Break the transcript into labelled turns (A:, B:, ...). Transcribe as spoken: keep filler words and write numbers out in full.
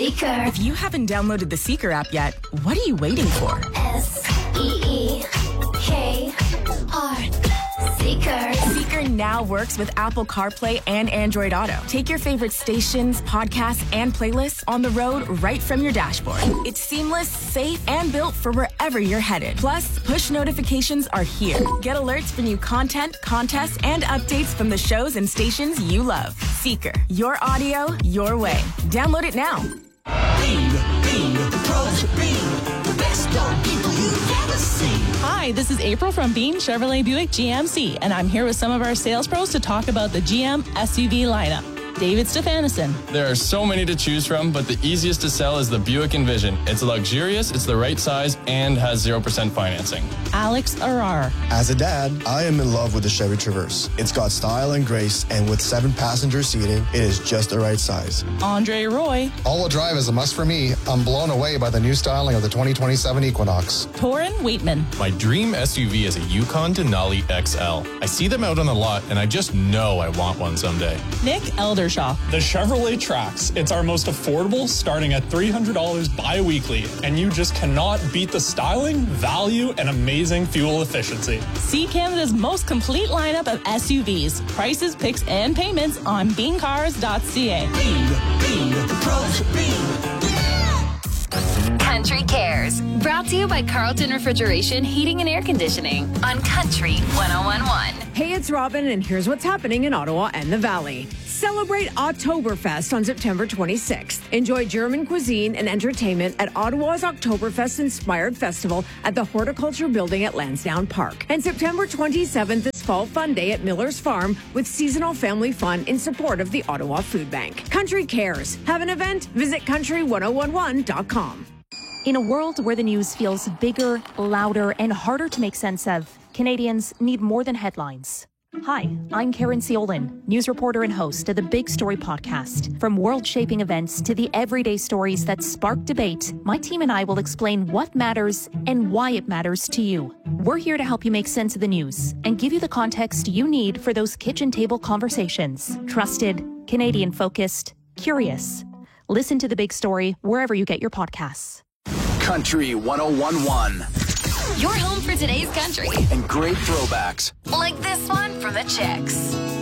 A: Seeker.
B: If you haven't downloaded the Seeker app yet, what are you waiting for?
A: S E E K R. Seeker.
B: Seeker now works with Apple CarPlay and Android Auto. Take your favorite stations, podcasts, and playlists on the road right from your dashboard. It's seamless, safe, and built for wherever you're headed. Plus, push notifications are here. Get alerts for new content, contests, and updates from the shows and stations you love. Seeker. Your audio, your way. Download it now.
C: Beam, beam, the pros of Beam, the best dog people you've ever seen.
D: Hi, this is April from Beam Chevrolet Buick G M C, and I'm here with some of our sales pros to talk about the G M S U V lineup. David Stefanison.
E: There are so many to choose from, but the easiest to sell is the Buick Envision. It's luxurious, it's the right size, and has zero percent financing.
D: Alex Arar.
F: As a dad, I am in love with the Chevy Traverse. It's got style and grace, and with seven passenger seating, it is just the right size.
D: Andre Roy.
G: All-wheel drive is a must for me. I'm blown away by the new styling of the twenty twenty-seven Equinox.
D: Torin Waitman.
H: My dream S U V is a Yukon Denali X L. I see them out on the lot, and I just know I want one someday.
D: Nick Eldershaw.
I: The Chevrolet Trax. It's our most affordable, starting at three hundred dollars bi-weekly, and you just cannot beat the styling, value, and amazing fuel efficiency.
D: See Canada's most complete lineup of S U Vs, prices, picks, and payments on bean cars dot c a.
C: Beam, beam, the pros of Beam.
J: Country Cares, brought to you by Carlton Refrigeration, Heating and Air Conditioning on Country one oh one point one.
K: Hey, it's Robin, and here's what's happening in Ottawa and the Valley. Celebrate Oktoberfest on September twenty-sixth. Enjoy German cuisine and entertainment at Ottawa's Oktoberfest-inspired festival at the Horticulture Building at Lansdowne Park. And September twenty-seventh is Fall Fun Day at Miller's Farm with seasonal family fun in support of the Ottawa Food Bank. Country Cares. Have an event? Visit country one oh one one dot com.
L: In a world where the news feels bigger, louder, and harder to make sense of, Canadians need more than headlines. Hi, I'm Karen Ciolin, news reporter and host of the Big Story podcast. From world-shaping events to the everyday stories that spark debate, my team and I will explain what matters and why it matters to you. We're here to help you make sense of the news and give you the context you need for those kitchen table conversations. Trusted, Canadian-focused, curious. Listen to The Big Story wherever you get your podcasts.
M: Country one oh one point one.
J: Your home for today's country.
M: And great throwbacks.
J: Like this one from the Chicks.